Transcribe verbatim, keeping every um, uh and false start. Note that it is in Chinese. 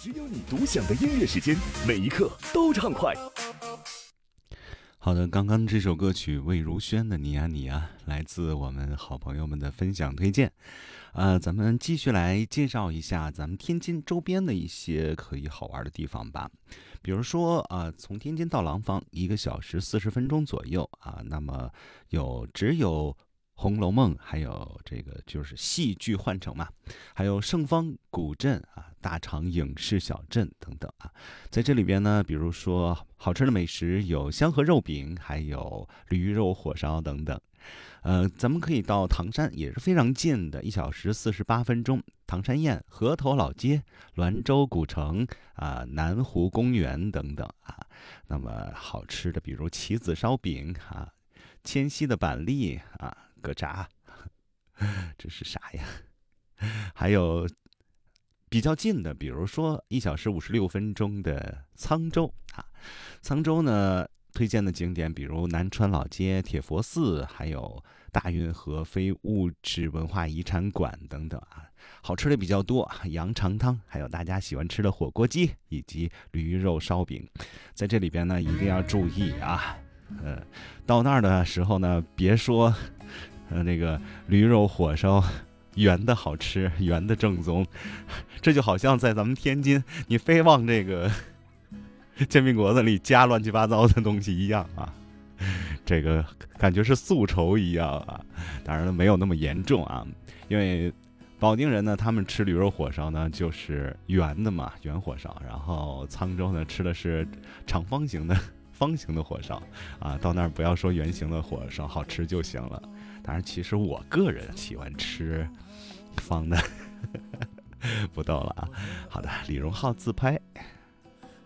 只有你独享的音乐时间，每一刻都畅快。 好的，刚刚这首歌曲魏如萱的《你啊你啊》来自我们好朋友们的分享推荐。呃，咱们继续来介绍一下咱们天津周边的一些可以好玩的地方吧。比如说啊、呃，从天津到廊坊一个小时四十分钟左右啊，那么有只有红楼梦，还有这个就是戏剧换乘嘛，还有盛芳古镇啊、大长影视小镇等等啊。在这里边呢，比如说好吃的美食有香河肉饼，还有驴肉火烧等等。呃，咱们可以到唐山，也是非常近的，一小时四十八分钟。唐山宴、河头老街、滦州古城啊、南湖公园等等啊。那么好吃的，比如棋子烧饼啊、迁西的板栗啊、葛炸，这是啥呀？还有比较近的，比如说一小时五十六分钟的沧州啊。沧州呢，推荐的景点比如南川老街、铁佛寺，还有大运河非物质文化遗产馆等等啊。好吃的比较多，羊肠汤，还有大家喜欢吃的火锅鸡以及驴肉烧饼。在这里边呢，一定要注意啊，呃，到那儿的时候呢，别说呃那个驴肉火烧圆的好吃，圆的正宗，这就好像在咱们天津，你非往这个煎饼果子里加乱七八糟的东西一样啊，这个感觉是宿仇一样啊。当然了，没有那么严重啊，因为保定人呢，他们吃驴肉火烧呢就是圆的嘛，圆火烧，然后沧州呢吃的是长方形的方形的火烧啊。到那儿不要说圆形的火烧好吃就行了。当然，其实我个人喜欢吃方的，不逗了啊。好的，李荣浩自拍。